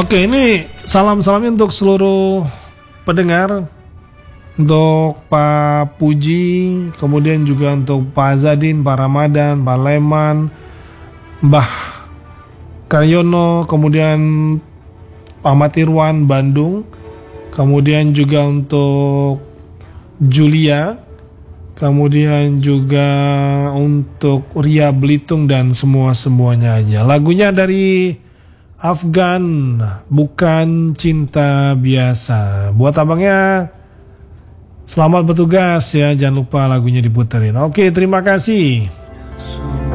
Oke, ini salam-salamnya untuk seluruh pendengar, untuk Pak Puji, kemudian juga untuk Pak Zadin, Pak Ramadan, Pak Leman, Mbah Karyono, kemudian Pak Matirwan Bandung, kemudian juga untuk Julia, kemudian juga untuk Ria Belitung dan semuanya aja. Lagunya dari Afgan, Bukan Cinta Biasa. Buat abangnya, selamat bertugas ya, jangan lupa lagunya diputerin. Oke, terima kasih.